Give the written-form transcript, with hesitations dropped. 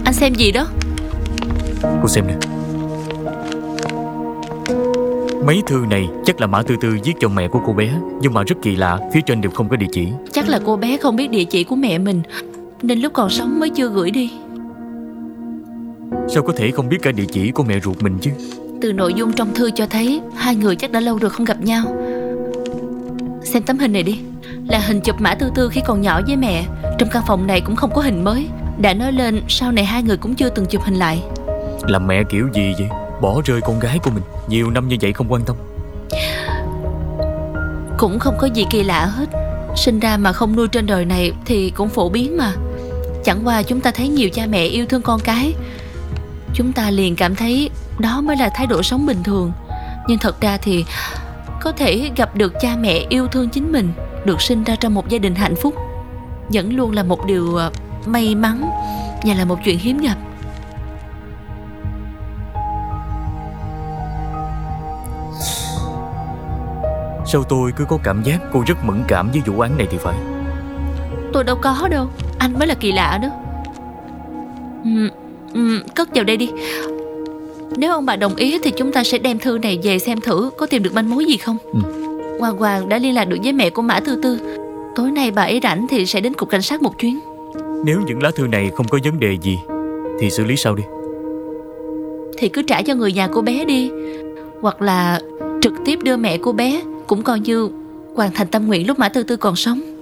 Anh xem gì đó? Cô xem nè. Mấy thư này chắc là Mã Tư Tư viết cho mẹ của cô bé, nhưng mà rất kỳ lạ, phía trên đều không có địa chỉ. Chắc là cô bé không biết địa chỉ của mẹ mình, nên lúc còn sống mới chưa gửi đi. Sao có thể không biết cả địa chỉ của mẹ ruột mình chứ? Từ nội dung trong thư cho thấy hai người chắc đã lâu rồi không gặp nhau. Xem tấm hình này đi. Là hình chụp Mã Tư Tư khi còn nhỏ với mẹ. Trong căn phòng này cũng không có hình mới. Đã nói lên sau này hai người cũng chưa từng chụp hình lại. Là mẹ kiểu gì vậy? Bỏ rơi con gái của mình nhiều năm như vậy không quan tâm. Cũng không có gì kỳ lạ hết. Sinh ra mà không nuôi trên đời này thì cũng phổ biến mà. Chẳng qua chúng ta thấy nhiều cha mẹ yêu thương con cái, chúng ta liền cảm thấy đó mới là thái độ sống bình thường. Nhưng thật ra thì có thể gặp được cha mẹ yêu thương chính mình, được sinh ra trong một gia đình hạnh phúc, vẫn luôn là một điều may mắn và là một chuyện hiếm gặp. Sao tôi cứ có cảm giác cô rất mẫn cảm với vụ án này thì phải? Tôi đâu có đâu, anh mới là kỳ lạ đó. Cất vào đây đi. Nếu ông bà đồng ý thì chúng ta sẽ đem thư này về xem thử có tìm được manh mối gì không. Hoàng Hoàng đã liên lạc được với mẹ của Mã Tư Tư. Tối nay bà ấy rảnh thì sẽ đến cục cảnh sát một chuyến. Nếu những lá thư này không có vấn đề gì thì xử lý sao đi? Thì cứ trả cho người nhà cô bé đi, hoặc là trực tiếp đưa mẹ cô bé, cũng coi như hoàn thành tâm nguyện lúc Mã Tư Tư còn sống.